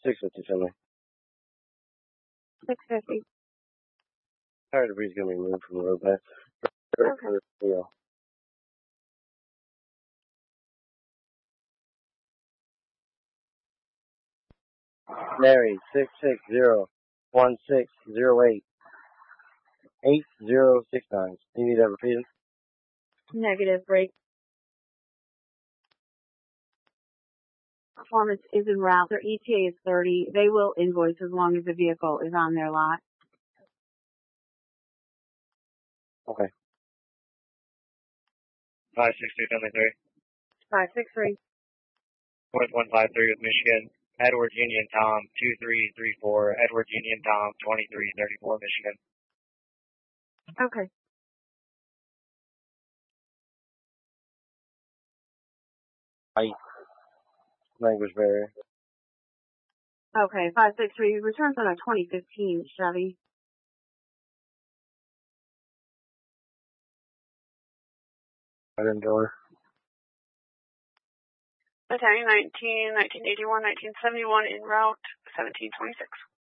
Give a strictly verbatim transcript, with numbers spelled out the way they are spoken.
six fifty, Finley. six fifty. Tire debris is going to be moved from the roadbed. Okay. Yeah. Mary, six six zero one six zero eight eight zero six nine. Do you need that repeated? Negative. Brake performance is en route. Their E T A is thirty. They will invoice as long as the vehicle is on their lot. Okay. five six three seven three. five six three. Point one five three with Michigan. Edwards Union Tom two three three four. Edwards Union Tom twenty three thirty four Michigan. Okay. Right. Language barrier. Okay. five six three returns on a twenty fifteen Chevy. Item door. Italian nineteen, nineteen eighty-one, nineteen seventy-one en route, seventeen twenty-six.